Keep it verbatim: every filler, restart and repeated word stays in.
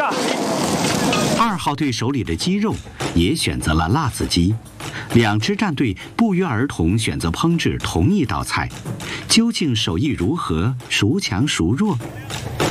炸。 二号队手里的鸡肉也选择了辣子鸡，两支战队不约而同选择烹制同一道菜，究竟手艺如何，孰强孰弱？